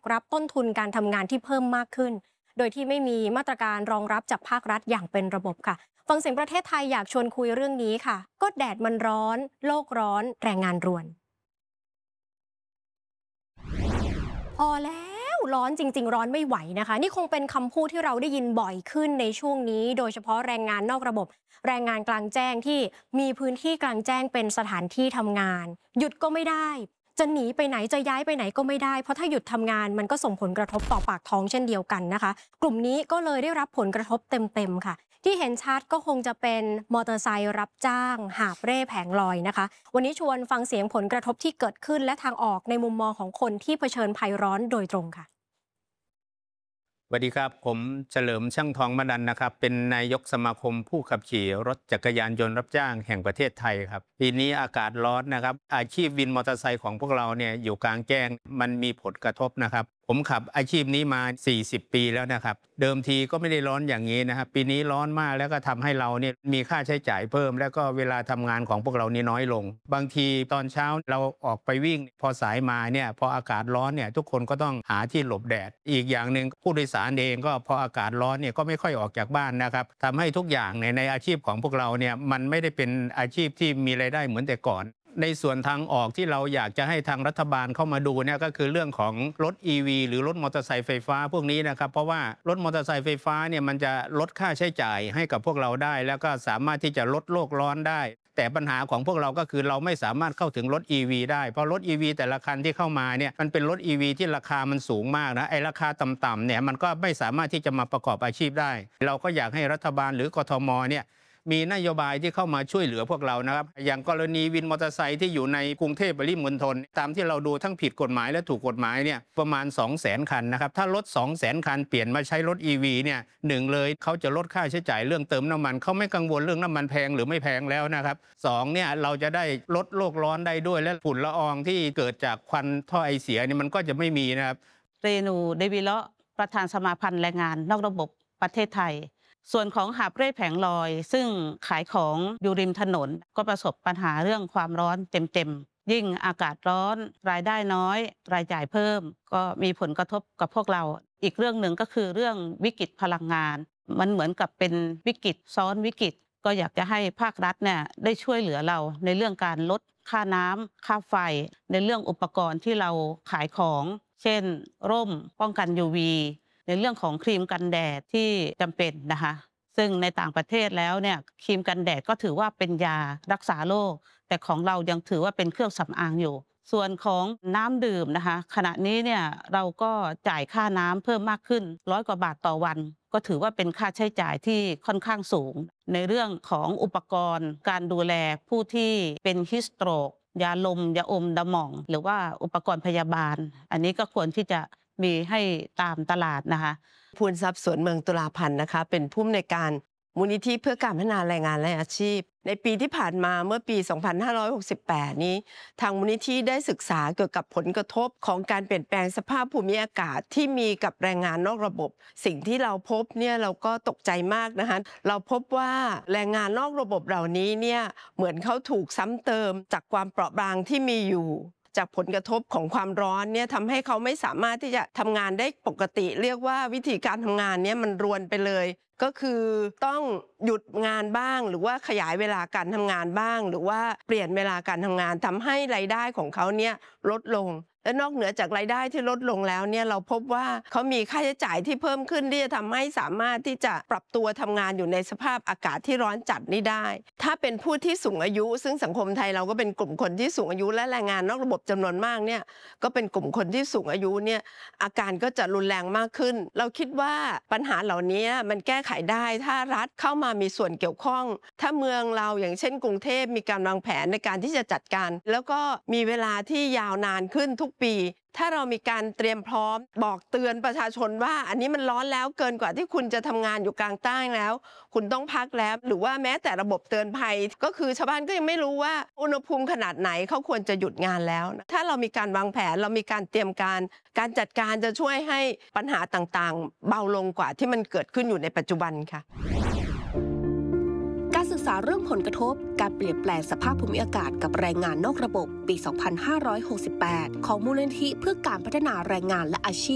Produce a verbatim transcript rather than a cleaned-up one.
รับต้นทุนการทำงานที่เพิ่มมากขึ้นโดยที่ไม่มีมาตรการรองรับจากภาครัฐอย่างเป็นระบบค่ะฟังเสียงประเทศไทยอยากชวนคุยเรื่องนี้ค่ะก็แดดมันร้อนโลกร้อนแรงงานรวนพอแล้วร้อนจริงๆร้อนไม่ไหวนะคะนี่คงเป็นคำพูดที่เราได้ยินบ่อยขึ้นในช่วงนี้โดยเฉพาะแรงงานนอกระบบแรงงานกลางแจ้งที่มีพื้นที่กลางแจ้งเป็นสถานที่ทำงานหยุดก็ไม่ได้จะหนีไปไหนจะย้ายไปไหนก็ไม่ได้เพราะถ้าหยุดทำงานมันก็ส่งผลกระทบต่อปากท้องเช่นเดียวกันนะคะกลุ่มนี้ก็เลยได้รับผลกระทบเต็มๆค่ะที่เห็นชัดก็คงจะเป็นมอเตอร์ไซค์รับจ้างหาบเร่แผงลอยนะคะวันนี้ชวนฟังเสียงผลกระทบที่เกิดขึ้นและทางออกในมุมมองของคนที่เผชิญภัยร้อนโดยตรงค่ะสวัสดีครับผมเฉลิมช่างทองมนันนะครับเป็นนายกสมาคมผู้ขับขี่รถจักรยานยนต์รับจ้างแห่งประเทศไทยครับปีนี้อากาศร้อนนะครับอาชีพวินมอเตอร์ไซค์ของพวกเราเนี่ยอยู่กลางแจ้งมันมีผลกระทบนะครับผมขับอาชีพนี้มาสี่สิบปีแล้วนะครับเดิมทีก็ไม่ได้ร้อนอย่างนี้นะครับปีนี้ร้อนมากแล้วก็ทำให้เราเนี่ยมีค่าใช้จ่ายเพิ่มแล้วก็เวลาทำงานของพวกเรานี่น้อยลงบางทีตอนเช้าเราออกไปวิ่งพอสายมาเนี่ยพออากาศร้อนเนี่ยทุกคนก็ต้องหาที่หลบแดดอีกอย่างนึงผู้โดยสารเองก็พออากาศร้อนเนี่ยก็ไม่ค่อยออกจากบ้านนะครับทำให้ทุกอย่างในในอาชีพของพวกเราเนี่ยมันไม่ได้เป็นอาชีพที่มีรายได้เหมือนแต่ก่อนในส่วนทางออกที่เราอยากจะให้ทางรัฐบาลเข้ามาดูเนี่ยก็คือเรื่องของรถ อี วี หรือรถมอเตอร์ไซค์ไฟฟ้าพวกนี้นะครับเพราะว่ารถมอเตอร์ไซค์ไฟฟ้าเนี่ยมันจะลดค่าใช้จ่ายให้กับพวกเราได้แล้วก็สามารถที่จะลดโลกร้อนได้แต่ปัญหาของพวกเราก็คือเราไม่สามารถเข้าถึงรถ อี วี ได้เพราะรถ อี วี แต่ละคันที่เข้ามาเนี่ยมันเป็นรถ อี วี ที่ราคามันสูงมากนะไอ้ราคาต่ำๆเนี่ยมันก็ไม่สามารถที่จะมาประกอบอาชีพได้เราก็อยากให้รัฐบาลหรือกทมเนี่ยมีนโยบายที่เข้ามาช่วยเหลือพวกเรานะครับอย่างกรณีวินมอเตอร์ไซค์ที่อยู่ในกรุงเทพปริมณฑลตามที่เราดูทั้งผิดกฎหมายและถูกกฎหมายเนี่ยประมาณ สองแสน คันนะครับถ้ารถ สองแสน คันเปลี่ยนมาใช้รถ อี วี เนี่ยหนึ่งเลยเขาจะลดค่าใช้จ่ายเรื่องเติมน้ำมันเขาไม่กังวลเรื่องน้ำมันแพงหรือไม่แพงแล้วนะครับสองเนี่ยเราจะได้ลดโลกร้อนได้ด้วยและฝุ่นละอองที่เกิดจากควันท่อไอเสียเนี่ยมันก็จะไม่มีนะครับเรนูเดวิเลาะประธานสมาพันธ์แรงงานนอกระบบประเทศไทยส่วนของหาบเร่แผงลอยซึ่งขายของอยู่ริมถนนก็ประสบปัญหาเรื่องความร้อนเต็มๆยิ่งอากาศร้อนรายได้น้อยรายจ่ายเพิ่มก็มีผลกระทบกับพวกเราอีกเรื่องหนึ่งก็คือเรื่องวิกฤตพลังงานมันเหมือนกับเป็นวิกฤตซ้อนวิกฤตก็อยากจะให้ภาครัฐเนี่ยได้ช่วยเหลือเราในเรื่องการลดค่าน้ำค่าไฟในเรื่องอุปกรณ์ที่เราขายของเช่นร่มป้องกัน ยู วี ในเรื่องของครีมกันแดดที่จำเป็นนะคะซึ่งในต่างประเทศแล้วเนี่ยครีมกันแดดก็ถือว่าเป็นยารักษาโรคแต่ของเรายังถือว่าเป็นเครื่องสำอางอยู่ส่วนของน้ำดื่มนะคะขณะนี้เนี่ยเราก็จ่ายค่าน้ำเพิ่มมากขึ้นร้อยกว่าบาทต่อวันก็ถือว่าเป็นค่าใช้จ่ายที่ค่อนข้างสูงในเรื่องของอุปกรณ์การดูแลผู้ที่เป็นฮิสโตรกยาลมยาอมดะหม่องหรือว่าอุปกรณ์พยาบาลอันนี้ก็ควรที่จะมีให้ตามตลาดนะคะภูลทรัพย์สวนเมืองตุลาพันธ์นะคะเป็นผู้อำนวยการมูลนิธิเพื่อการพัฒนาแรงงานและอาชีพในปีที่ผ่านมาเมื่อปี สองพันห้าร้อยหกสิบแปด นี้ทางมูลนิธิได้ศึกษาเกี่ยวกับผลกระทบของการเปลี่ยนแปลงสภาพภูมิอากาศที่มีกับแรงงานนอกระบบสิ่งที่เราพบเนี่ยเราก็ตกใจมากนะคะเราพบว่าแรงงานนอกระบบเหล่านี้เนี่ยเหมือนเขาถูกซ้ำเติมจากความเปราะบางที่มีอยู่จากผลกระทบของความร้อนเนี่ยทำให้เขาไม่สามารถที่จะทำงานได้ปกติเรียกว่าวิธีการทำงานเนี่ยมันรวนไปเลยก็คือต้องหยุดงานบ้างหรือว่าขยายเวลาการทำงานบ้างหรือว่าเปลี่ยนเวลาการทำงานทำให้รายได้ของเขาเนี่ยลดลงและนอกเหนือจากรายได้ที่ลดลงแล้วเนี่ยเราพบว่าเขามีค่าใช้จ่ายที่เพิ่มขึ้นที่จะทำให้สามารถที่จะปรับตัวทำงานอยู่ในสภาพอากาศที่ร้อนจัดนี้ได้ถ้าเป็นผู้ที่สูงอายุซึ่งสังคมไทยเราก็เป็นกลุ่มคนที่สูงอายุและแรงงานนอกระบบจำนวนมากเนี่ยก็เป็นกลุ่มคนที่สูงอายุเนี่ยอาการก็จะรุนแรงมากขึ้นเราคิดว่าปัญหาเหล่านี้มันแก้ไขได้ถ้ารัฐเข้ามามีส่วนเกี่ยวข้องถ้าเมืองเราอย่างเช่นกรุงเทพมีการวางแผนในการที่จะจัดการแล้วก็มีเวลาที่ยาวนานขึ้นทุกปีถ้าเรามีการเตรียมพร้อมบอกเตือนประชาชนว่าอันนี้มันร้อนแล้วเกินกว่าที่คุณจะทำงานอยู่กลางใต้แล้วคุณต้องพักแล้วหรือว่าแม้แต่ระบบเตือนภัยก็คือชาวบ้านก็ยังไม่รู้ว่าอุณหภูมิขนาดไหนเขาควรจะหยุดงานแล้วถ้าเรามีการวางแผนเรามีการเตรียมการการจัดการจะช่วยให้ปัญหาต่างๆเบาลงกว่าที่มันเกิดขึ้นอยู่ในปัจจุบันค่ะการศึกษาเรื่องผลกระทบการเปลี่ยนแปลงสภาพภูมิอากาศกับแรงงานนอกระบบปี สองพันห้าร้อยหกสิบแปด ของมูลนิธิเพื่อการพัฒนาแรงงานและอาชีพ